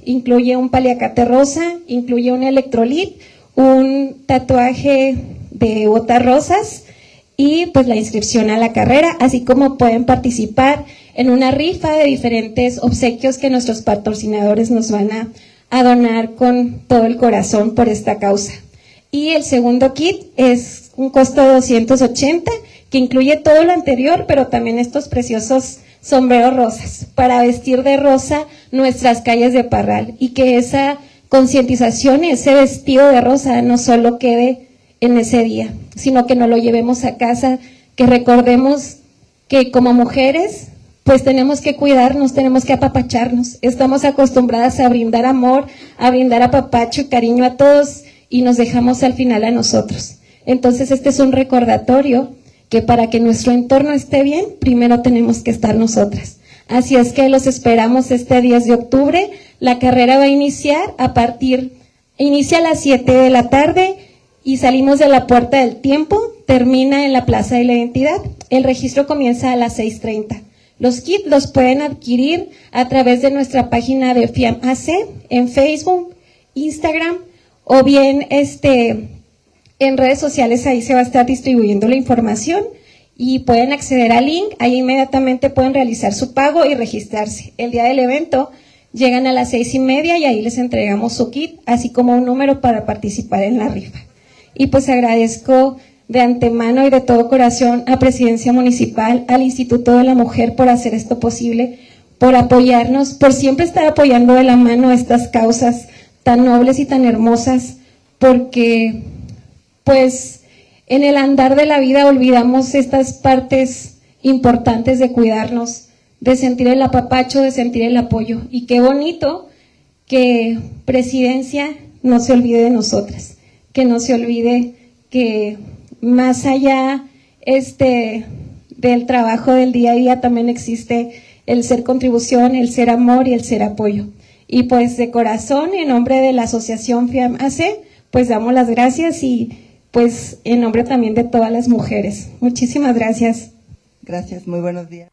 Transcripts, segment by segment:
incluye un paliacate rosa, incluye un electrolit, un tatuaje de botas rosas y pues la inscripción a la carrera, así como pueden participar en una rifa de diferentes obsequios que nuestros patrocinadores nos van a donar con todo el corazón por esta causa. Y el segundo kit es un costo de 280, que incluye todo lo anterior, pero también estos preciosos sombreros rosas, para vestir de rosa nuestras calles de Parral, y que esa concientización, ese vestido de rosa no solo quede en ese día, sino que nos lo llevemos a casa, que recordemos que como mujeres pues tenemos que cuidarnos, tenemos que apapacharnos, estamos acostumbradas a brindar amor, a brindar apapacho y cariño a todos y nos dejamos al final a nosotros. Entonces este es un recordatorio que para que nuestro entorno esté bien, primero tenemos que estar nosotras. Así es que los esperamos este 10 de octubre, la carrera va a iniciar inicia a las 7 de la tarde y salimos de la Puerta del Tiempo, termina en la Plaza de la Identidad, el registro comienza a las 6:30. Los kits los pueden adquirir a través de nuestra página de FIAM-AC en Facebook, Instagram o bien en redes sociales. Ahí se va a estar distribuyendo la información y pueden acceder al link, ahí inmediatamente pueden realizar su pago y registrarse. El día del evento llegan a las 6:30 y ahí les entregamos su kit, así como un número para participar en la rifa. Y pues agradezco de antemano y de todo corazón a Presidencia Municipal, al Instituto de la Mujer por hacer esto posible, por apoyarnos, por siempre estar apoyando de la mano estas causas tan nobles y tan hermosas, porque pues en el andar de la vida olvidamos estas partes importantes de cuidarnos, de sentir el apapacho, de sentir el apoyo. Y qué bonito que Presidencia no se olvide de nosotras, que no se olvide que más allá del trabajo del día a día también existe el ser contribución, el ser amor y el ser apoyo. Y pues de corazón, en nombre de la Asociación FIAM-AC, pues damos las gracias y pues en nombre también de todas las mujeres. Muchísimas gracias. Gracias, muy buenos días.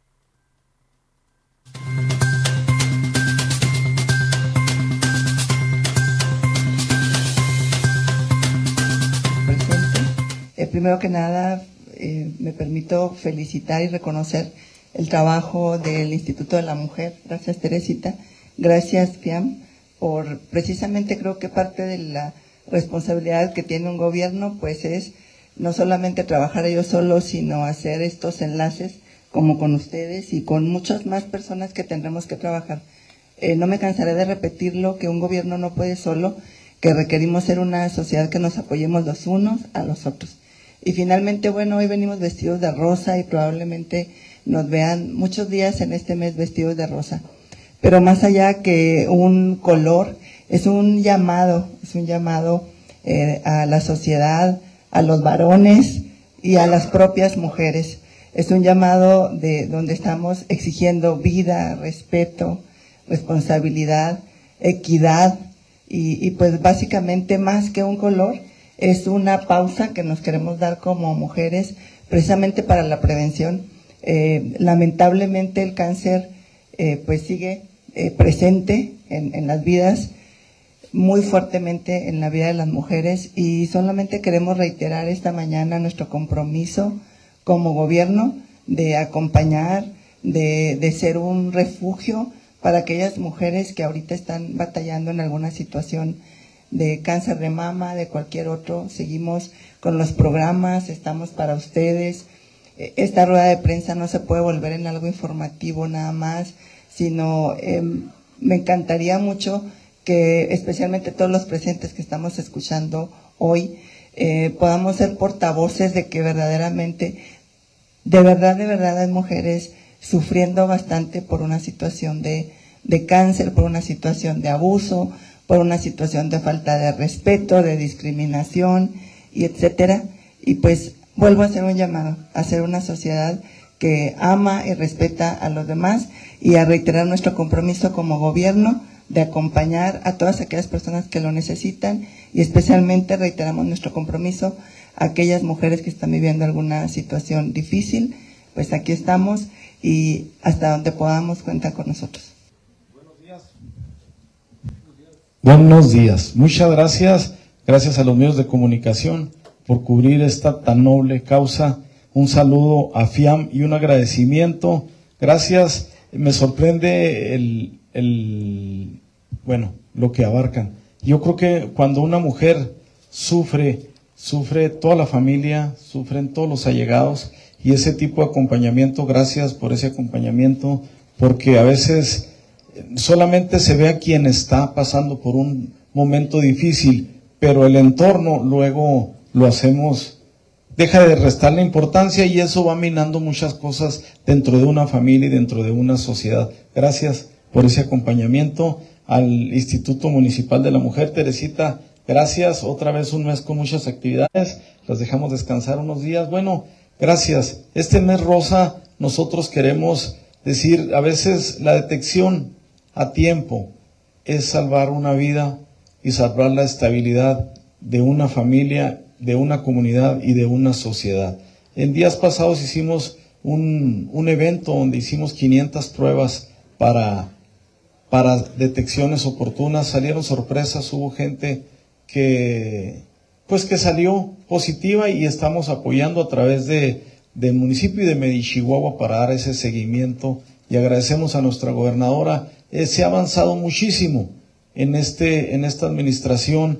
Primero que nada, me permito felicitar y reconocer el trabajo del Instituto de la Mujer. Gracias, Teresita. Gracias, FIAM, por precisamente creo que parte de la responsabilidad que tiene un gobierno, pues es no solamente trabajar ellos solos, sino hacer estos enlaces como con ustedes y con muchas más personas que tendremos que trabajar. No me cansaré de repetirlo, que un gobierno no puede solo, que requerimos ser una sociedad que nos apoyemos los unos a los otros. Y finalmente, bueno, hoy venimos vestidos de rosa y probablemente nos vean muchos días en este mes vestidos de rosa. Pero más allá que un color, es un llamado a la sociedad, a los varones y a las propias mujeres. Es un llamado de donde estamos exigiendo vida, respeto, responsabilidad, equidad y pues básicamente más que un color, es una pausa que nos queremos dar como mujeres precisamente para la prevención. Lamentablemente el cáncer pues sigue presente en las vidas, muy fuertemente en la vida de las mujeres, y solamente queremos reiterar esta mañana nuestro compromiso como gobierno de acompañar, de ser un refugio para aquellas mujeres que ahorita están batallando en alguna situación de cáncer de mama, de cualquier otro. Seguimos con los programas, estamos para ustedes. Esta rueda de prensa no se puede volver en algo informativo nada más, sino me encantaría mucho que especialmente todos los presentes que estamos escuchando hoy podamos ser portavoces de que verdaderamente, de verdad hay mujeres sufriendo bastante por una situación de cáncer, por una situación de abuso, por una situación de falta de respeto, de discriminación y etcétera. Y pues vuelvo a hacer un llamado a ser una sociedad que ama y respeta a los demás, y a reiterar nuestro compromiso como gobierno de acompañar a todas aquellas personas que lo necesitan, y especialmente reiteramos nuestro compromiso a aquellas mujeres que están viviendo alguna situación difícil. Pues aquí estamos y hasta donde podamos cuenta con nosotros. Buenos días. Buenos días, muchas gracias, gracias a los medios de comunicación por cubrir esta tan noble causa. Un saludo a FIAM y un agradecimiento. Gracias, me sorprende lo que abarcan. Yo creo que cuando una mujer sufre toda la familia, sufren todos los allegados, y ese tipo de acompañamiento, gracias por ese acompañamiento, porque a veces solamente se ve a quien está pasando por un momento difícil, pero el entorno luego lo hacemos, deja de restarle importancia y eso va minando muchas cosas dentro de una familia y dentro de una sociedad. Gracias por ese acompañamiento. Al Instituto Municipal de la Mujer, Teresita, gracias, otra vez un mes con muchas actividades, las dejamos descansar unos días. Bueno, gracias. Este mes rosa nosotros queremos decir, a veces la detección a tiempo es salvar una vida y salvar la estabilidad de una familia, de una comunidad y de una sociedad. En días pasados hicimos un evento donde hicimos 500 pruebas para detecciones oportunas, salieron sorpresas, hubo gente que salió positiva y estamos apoyando a través del municipio y de Medichihuahua para dar ese seguimiento y agradecemos a nuestra gobernadora. Se ha avanzado muchísimo en esta administración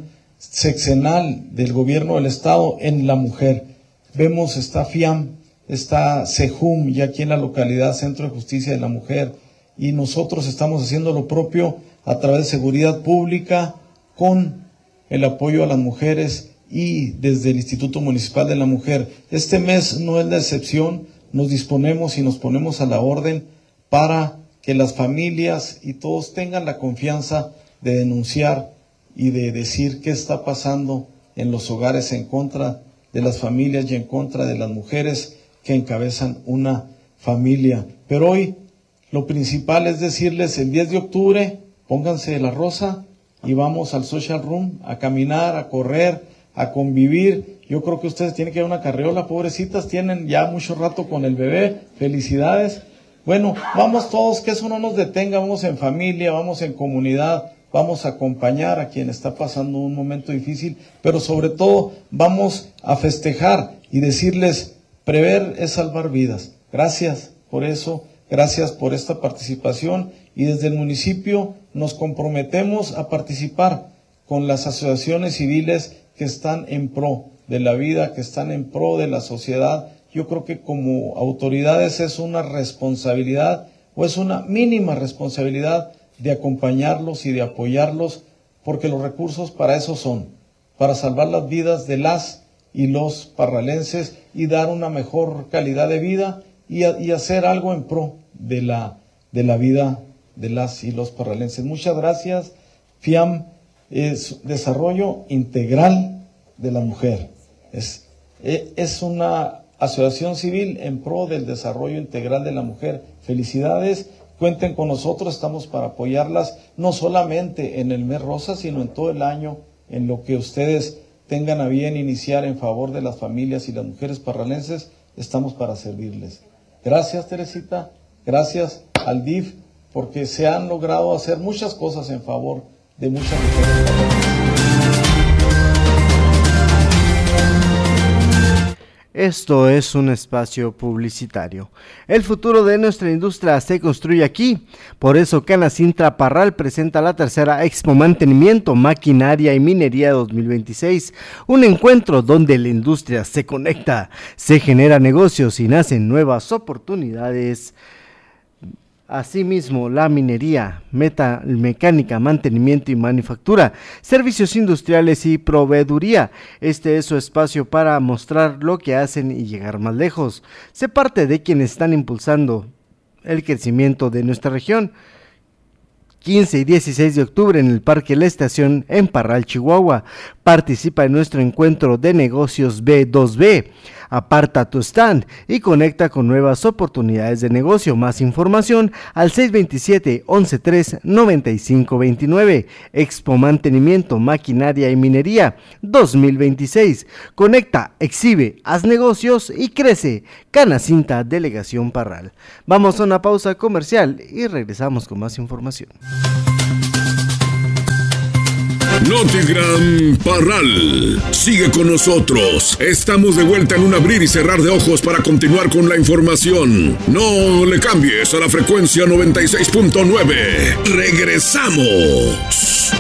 sexenal del gobierno del estado en la mujer. Vemos, está FIAM, está CEJUM, y aquí en la localidad Centro de Justicia de la Mujer, y nosotros estamos haciendo lo propio a través de seguridad pública con el apoyo a las mujeres y desde el Instituto Municipal de la Mujer. Este mes no es la excepción, nos disponemos y nos ponemos a la orden para que las familias y todos tengan la confianza de denunciar y de decir qué está pasando en los hogares en contra de las familias y en contra de las mujeres que encabezan una familia. Pero hoy lo principal es decirles, el 10 de octubre, pónganse la rosa y vamos al social room a caminar, a correr, a convivir. Yo creo que ustedes tienen que ir a una carriola, pobrecitas, tienen ya mucho rato con el bebé, felicidades. Bueno, vamos todos, que eso no nos detenga, vamos en familia, vamos en comunidad, vamos a acompañar a quien está pasando un momento difícil, pero sobre todo vamos a festejar y decirles, prever es salvar vidas. Gracias por eso. Gracias por esta participación y desde el municipio nos comprometemos a participar con las asociaciones civiles que están en pro de la vida, que están en pro de la sociedad. Yo creo que como autoridades es una responsabilidad o es una mínima responsabilidad de acompañarlos y de apoyarlos, porque los recursos para eso son, para salvar las vidas de las y los parralenses y dar una mejor calidad de vida y hacer algo en pro de la vida de las y los parralenses. Muchas gracias. FIAM es Desarrollo Integral de la Mujer. Es una asociación civil en pro del desarrollo integral de la mujer. Felicidades, cuenten con nosotros, estamos para apoyarlas, no solamente en el mes rosa, sino en todo el año, en lo que ustedes tengan a bien iniciar en favor de las familias y las mujeres parralenses, estamos para servirles. Gracias, Teresita, gracias al DIF, porque se han logrado hacer muchas cosas en favor de muchas mujeres parralenses. Esto es un espacio publicitario. El futuro de nuestra industria se construye aquí. Por eso Canacintra Parral presenta la tercera Expo Mantenimiento, Maquinaria y Minería 2026. Un encuentro donde la industria se conecta, se genera negocios y nacen nuevas oportunidades. Asimismo, la minería, mecánica, mantenimiento y manufactura, servicios industriales y proveeduría. Este es su espacio para mostrar lo que hacen y llegar más lejos. Sé parte de quienes están impulsando el crecimiento de nuestra región. 15 y 16 de octubre en el Parque La Estación en Parral, Chihuahua. Participa en nuestro encuentro de negocios B2B. Aparta tu stand y conecta con nuevas oportunidades de negocio. Más información al 627-113-9529. Expo Mantenimiento, Maquinaria y Minería 2026. Conecta, exhibe, haz negocios y crece. Canacintra, Delegación Parral. Vamos a una pausa comercial y regresamos con más información. Notigram Parral. Sigue con nosotros. Estamos de vuelta en un abrir y cerrar de ojos para continuar con la información. No le cambies a la frecuencia 96.9. Regresamos.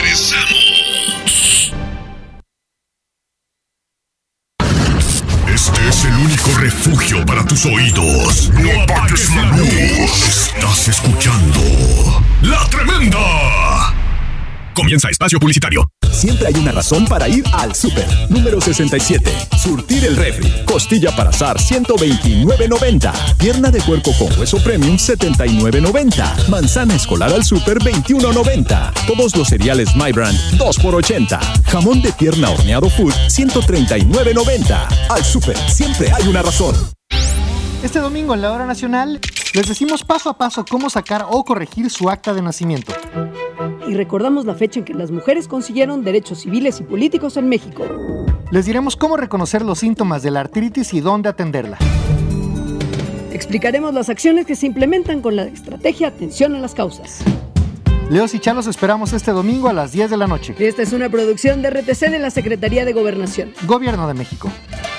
Este es el único refugio para tus oídos. No apagues la luz. Estás escuchando La Tremenda. Comienza espacio publicitario. Siempre hay una razón para ir al súper. Número 67. Surtir el refri. Costilla para asar, 129.90. Pierna de puerco con hueso premium, 79.90. Manzana escolar al súper, 21.90. Todos los cereales My Brand, 2 por 80. Jamón de pierna horneado Food, 139.90. Al súper, siempre hay una razón. Este domingo en la Hora Nacional les decimos paso a paso cómo sacar o corregir su acta de nacimiento. Y recordamos la fecha en que las mujeres consiguieron derechos civiles y políticos en México. Les diremos cómo reconocer los síntomas de la artritis y dónde atenderla. Explicaremos las acciones que se implementan con la estrategia Atención a las Causas. Leos y Charlos esperamos este domingo a las 10 de la noche. Esta es una producción de RTC de la Secretaría de Gobernación. Gobierno de México.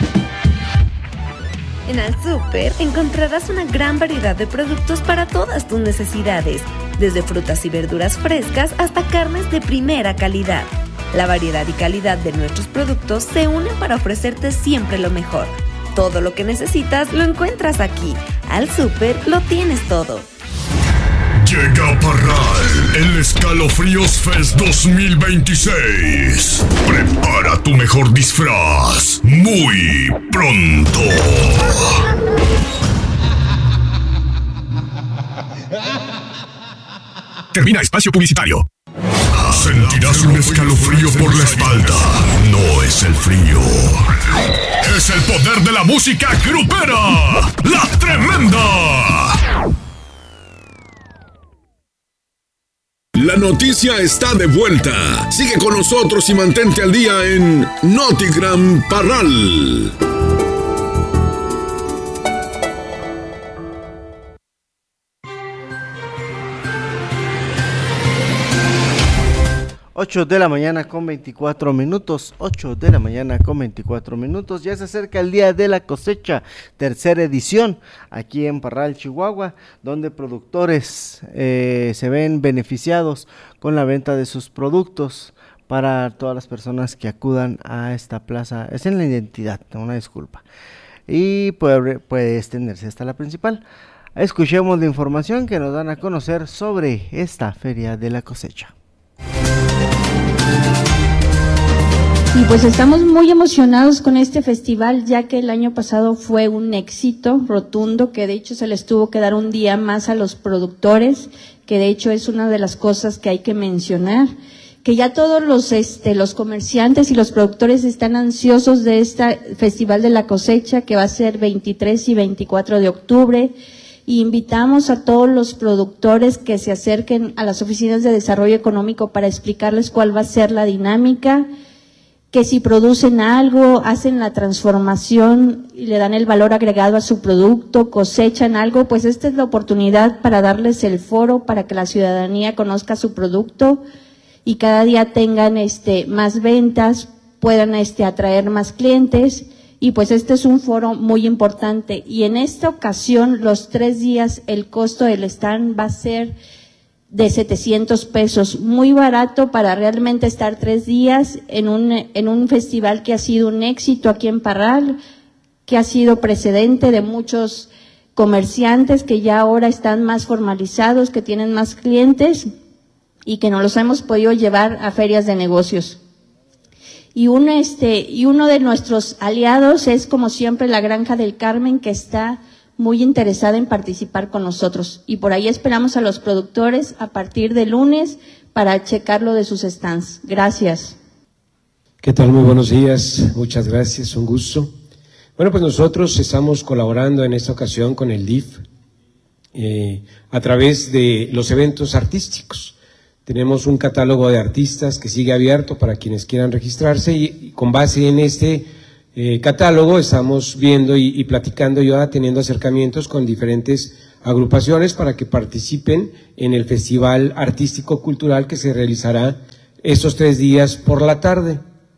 En Al Súper encontrarás una gran variedad de productos para todas tus necesidades, desde frutas y verduras frescas hasta carnes de primera calidad. La variedad y calidad de nuestros productos se unen para ofrecerte siempre lo mejor. Todo lo que necesitas lo encuentras aquí. Al Súper lo tienes todo. Llega Parral, el Escalofríos Fest 2026. Prepara tu mejor disfraz muy pronto. Termina espacio publicitario. Sentirás un escalofrío por la espalda. No es el frío. Es el poder de la música grupera. La Tremenda. La noticia está de vuelta. Sigue con nosotros y mantente al día en Notigram Parral. Ocho de la mañana con 24 minutos, 8 de la mañana con 24 minutos, ya se acerca el día de la cosecha, tercera edición, aquí en Parral, Chihuahua, donde productores se ven beneficiados con la venta de sus productos para todas las personas que acudan a esta plaza, es en la identidad, una disculpa, y puede extenderse hasta la principal. Escuchemos la información que nos dan a conocer sobre esta feria de la cosecha. Y pues estamos muy emocionados con este festival, ya que el año pasado fue un éxito rotundo, que de hecho se les tuvo que dar un día más a los productores, que de hecho es una de las cosas que hay que mencionar, que ya todos los comerciantes y los productores están ansiosos de este Festival de la Cosecha, que va a ser 23 y 24 de octubre, y invitamos a todos los productores que se acerquen a las oficinas de desarrollo económico para explicarles cuál va a ser la dinámica, que si producen algo, hacen la transformación y le dan el valor agregado a su producto, cosechan algo, pues esta es la oportunidad para darles el foro, para que la ciudadanía conozca su producto y cada día tengan más ventas, puedan atraer más clientes, y pues este es un foro muy importante. Y en esta ocasión, los 3 días, el costo del stand va a ser de 700 pesos, muy barato para realmente estar 3 días en un festival que ha sido un éxito aquí en Parral, que ha sido precedente de muchos comerciantes que ya ahora están más formalizados, que tienen más clientes y que nos los hemos podido llevar a ferias de negocios. Y uno de nuestros aliados es, como siempre, la Granja del Carmen, que está muy interesada en participar con nosotros, y por ahí esperamos a los productores a partir de lunes para checar lo de sus stands. Gracias. ¿Qué tal? Muy buenos días, muchas gracias, un gusto. Bueno, pues nosotros estamos colaborando en esta ocasión con el DIF a través de los eventos artísticos. Tenemos un catálogo de artistas que sigue abierto para quienes quieran registrarse, y con base en este catálogo estamos viendo y platicando, ya teniendo acercamientos con diferentes agrupaciones para que participen en el Festival Artístico Cultural que se realizará estos 3 días por la tarde.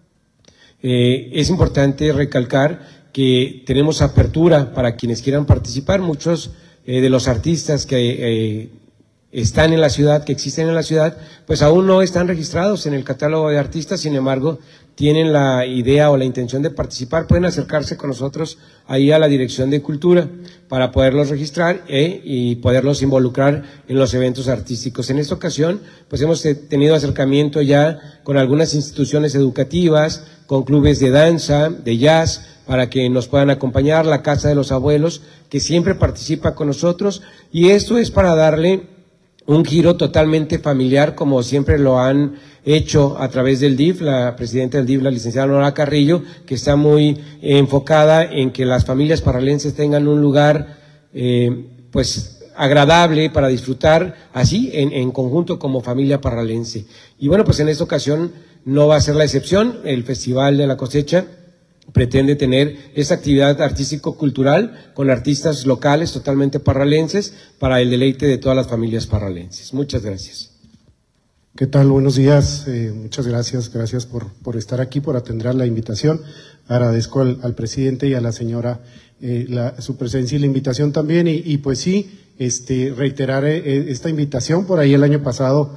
Es importante recalcar que tenemos apertura para quienes quieran participar. Muchos de los artistas que están en la ciudad, que existen en la ciudad, pues aún no están registrados en el catálogo de artistas, sin embargo, tienen la idea o la intención de participar, pueden acercarse con nosotros ahí a la Dirección de Cultura para poderlos registrar y poderlos involucrar en los eventos artísticos. En esta ocasión, pues hemos tenido acercamiento ya con algunas instituciones educativas, con clubes de danza, de jazz, para que nos puedan acompañar, la Casa de los Abuelos, que siempre participa con nosotros, y esto es para darle un giro totalmente familiar, como siempre lo han hecho a través del DIF, la presidenta del DIF, la licenciada Nora Carrillo, que está muy enfocada en que las familias parralenses tengan un lugar pues agradable para disfrutar, así en conjunto como familia parralense. Y bueno, pues en esta ocasión no va a ser la excepción. El Festival de la Cosecha pretende tener esta actividad artístico-cultural con artistas locales totalmente parralenses para el deleite de todas las familias parralenses. Muchas gracias. ¿Qué tal? Buenos días. Muchas gracias por estar aquí, por atender la invitación. Agradezco al presidente y a la señora su presencia y la invitación también. Y pues sí, reiterar esta invitación. Por ahí el año pasado,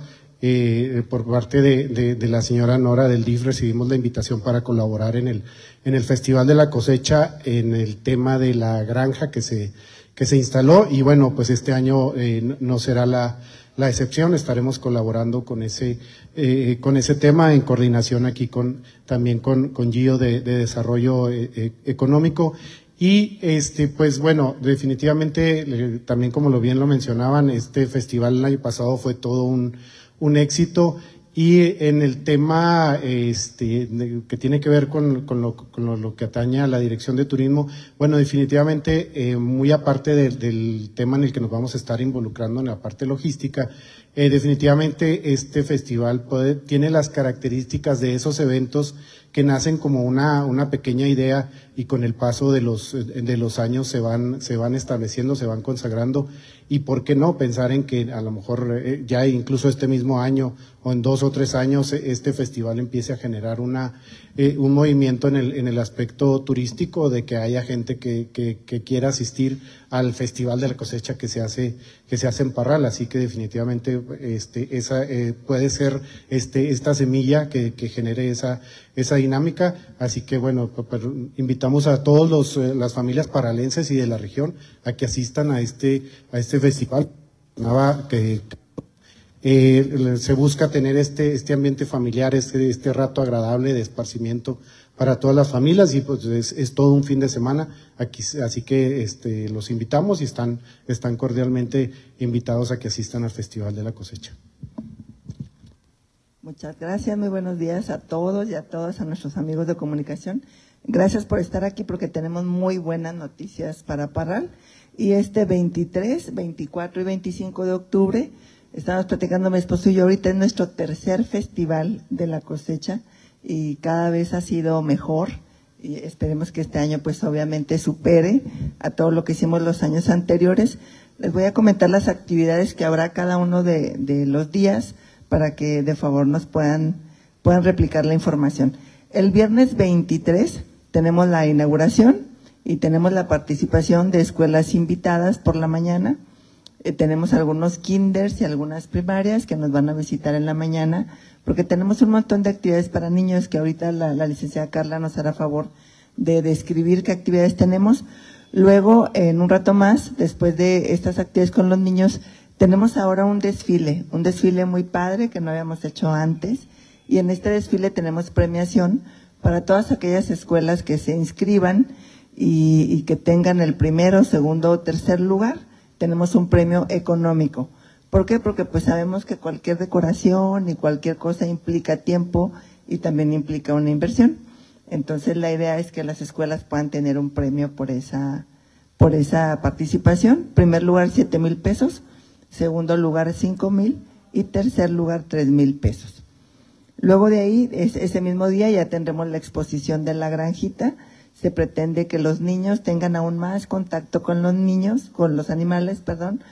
por parte de la señora Nora del DIF, recibimos la invitación para colaborar en el Festival de la Cosecha, en el tema de la granja que se instaló, y bueno, pues este año no será la excepción. Estaremos colaborando con ese tema en coordinación aquí también con Gio de Desarrollo Económico. Y pues bueno, definitivamente, también como bien lo mencionaban, este festival el año pasado fue todo un éxito. Y en el tema que tiene que ver con lo que atañe a la Dirección de Turismo, bueno, definitivamente, muy aparte del tema en el que nos vamos a estar involucrando en la parte logística, definitivamente este festival tiene las características de esos eventos que nacen como una pequeña idea, y con el paso de los años se van estableciendo, se van consagrando. Y por qué no pensar en que a lo mejor ya incluso este mismo año o en 2 o 3 años este festival empiece a generar un movimiento en el aspecto turístico, de que haya gente que quiera asistir al Festival de la Cosecha que se hace en Parral. Así que definitivamente esa puede ser esta semilla que genere esa dinámica. Así que bueno, invitamos a todos las familias parralenses y de la región a que asistan a este festival. Se busca tener este ambiente familiar, este rato agradable de esparcimiento para todas las familias, y pues es todo un fin de semana aquí, así que los invitamos y están cordialmente invitados a que asistan al Festival de la Cosecha. Muchas gracias, muy buenos días a todos y a todas, a nuestros amigos de comunicación. Gracias por estar aquí, porque tenemos muy buenas noticias para Parral. Y 23, 24 y 25 de octubre, estamos platicando mi esposo y yo, ahorita es nuestro tercer Festival de la Cosecha, y cada vez ha sido mejor, y esperemos que este año pues obviamente supere a todo lo que hicimos los años anteriores. Les voy a comentar las actividades que habrá cada uno de los días, para que de favor nos puedan replicar la información. El viernes 23 tenemos la inauguración y tenemos la participación de escuelas invitadas por la mañana. Tenemos algunos kinders y algunas primarias que nos van a visitar en la mañana, porque tenemos un montón de actividades para niños que ahorita la licenciada Carla nos hará favor de describir qué actividades tenemos. Luego, en un rato más, después de estas actividades con los niños, tenemos ahora un desfile muy padre que no habíamos hecho antes, y en este desfile tenemos premiación para todas aquellas escuelas que se inscriban y que tengan el primero, segundo o tercer lugar. Tenemos un premio económico. ¿Por qué? Porque pues sabemos que cualquier decoración y cualquier cosa implica tiempo y también implica una inversión. Entonces la idea es que las escuelas puedan tener un premio por esa participación. Primer lugar, 7,000 pesos. Segundo lugar, 5,000, y tercer lugar, 3,000 pesos. Luego de ahí, ese mismo día ya tendremos la exposición de la granjita. Se pretende que los niños tengan aún más contacto con los animales,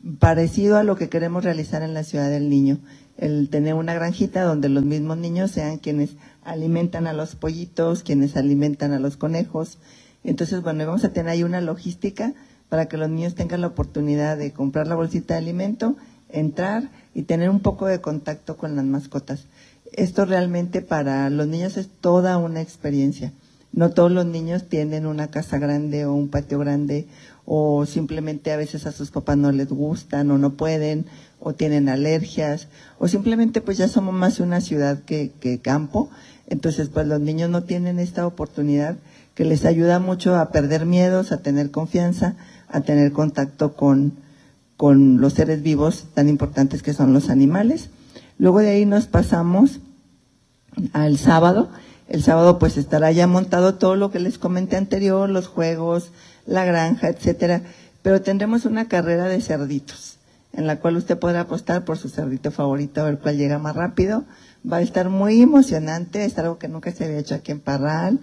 parecido a lo que queremos realizar en la Ciudad del Niño, el tener una granjita donde los mismos niños sean quienes alimentan a los pollitos, quienes alimentan a los conejos. Entonces, bueno, vamos a tener ahí una logística para que los niños tengan la oportunidad de comprar la bolsita de alimento, entrar y tener un poco de contacto con las mascotas. Esto realmente para los niños es toda una experiencia. No todos los niños tienen una casa grande o un patio grande, o simplemente a veces a sus papás no les gustan o no pueden, o tienen alergias, o simplemente pues ya somos más una ciudad que campo. Entonces pues los niños no tienen esta oportunidad que les ayuda mucho a perder miedos, a tener confianza, a tener contacto con los seres vivos tan importantes que son los animales. Luego de ahí nos pasamos al sábado. El sábado pues estará ya montado todo lo que les comenté anterior, los juegos, la granja, etcétera, pero tendremos una carrera de cerditos, en la cual usted podrá apostar por su cerdito favorito, a ver cuál llega más rápido. Va a estar muy emocionante, es algo que nunca se había hecho aquí en Parral,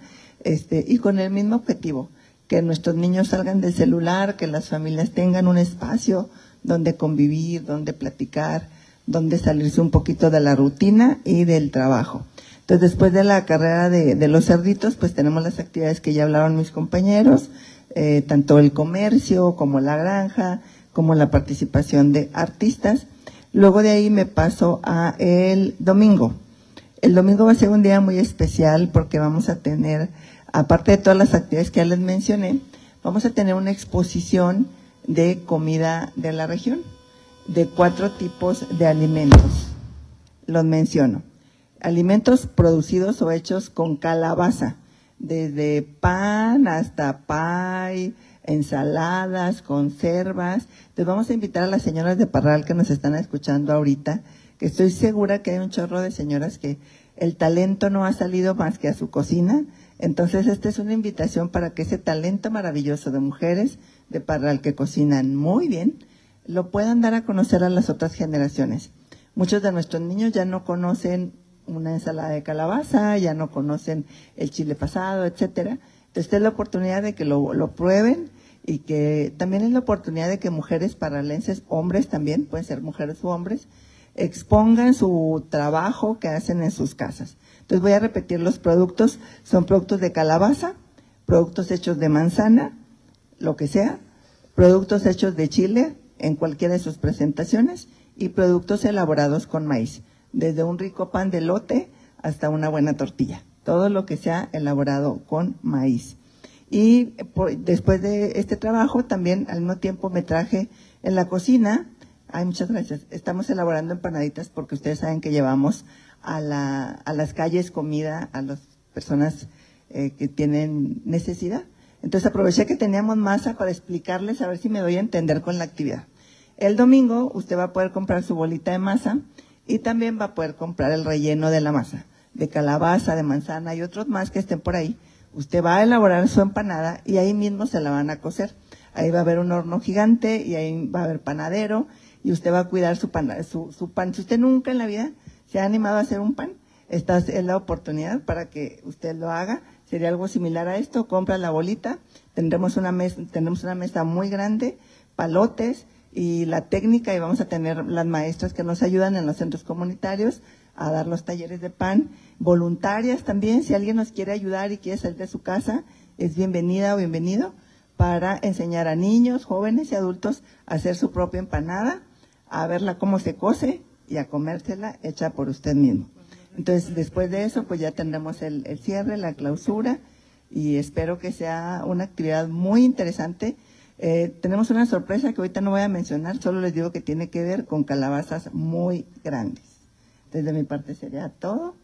y con el mismo objetivo, que nuestros niños salgan del celular, que las familias tengan un espacio donde convivir, donde platicar, donde salirse un poquito de la rutina y del trabajo. Entonces, después de la carrera de los cerditos, pues tenemos las actividades que ya hablaron mis compañeros, tanto el comercio como la granja, como la participación de artistas. Luego de ahí me paso a el domingo. El domingo va a ser un día muy especial porque vamos a tener, aparte de todas las actividades que ya les mencioné, vamos a tener una exposición de comida de la región, de 4 tipos de alimentos. Los menciono. Alimentos producidos o hechos con calabaza, desde pan hasta pie, ensaladas, conservas. Entonces vamos a invitar a las señoras de Parral que nos están escuchando ahorita, que estoy segura que hay un chorro de señoras que el talento no ha salido más que a su cocina. Entonces esta es una invitación para que ese talento maravilloso de mujeres de Parral que cocinan muy bien, lo puedan dar a conocer a las otras generaciones. Muchos de nuestros niños ya no conocen una ensalada de calabaza, ya no conocen el chile pasado, etcétera. Entonces esta es la oportunidad de que lo prueben, y que también es la oportunidad de que mujeres parralenses, hombres también, pueden ser mujeres u hombres, expongan su trabajo que hacen en sus casas. Entonces voy a repetir los productos. Son productos de calabaza, productos hechos de manzana, lo que sea, productos hechos de chile en cualquiera de sus presentaciones, y productos elaborados con maíz, desde un rico pan de elote hasta una buena tortilla, todo lo que sea elaborado con maíz. Y después de este trabajo también al mismo tiempo me traje en la cocina, muchas gracias, estamos elaborando empanaditas porque ustedes saben que llevamos a las calles comida a las personas que tienen necesidad. Entonces aproveché que teníamos masa para explicarles, a ver si me doy a entender con la actividad. El domingo usted va a poder comprar su bolita de masa, y también va a poder comprar el relleno de la masa, de calabaza, de manzana y otros más que estén por ahí. Usted va a elaborar su empanada y ahí mismo se la van a cocer. Ahí va a haber un horno gigante y ahí va a haber panadero, y usted va a cuidar su pan. Si usted nunca en la vida se ha animado a hacer un pan, esta es la oportunidad para que usted lo haga. Sería algo similar a esto: compra la bolita, tendremos una mesa muy grande, palotes y la técnica, y vamos a tener las maestras que nos ayudan en los centros comunitarios a dar los talleres de pan, voluntarias también. Si alguien nos quiere ayudar y quiere salir de su casa, es bienvenida o bienvenido para enseñar a niños, jóvenes y adultos a hacer su propia empanada, a verla cómo se cose y a comérsela hecha por usted mismo. Entonces, después de eso, pues ya tendremos el cierre, la clausura, y espero que sea una actividad muy interesante. Tenemos una sorpresa que ahorita no voy a mencionar, solo les digo que tiene que ver con calabazas muy grandes. Desde mi parte sería todo.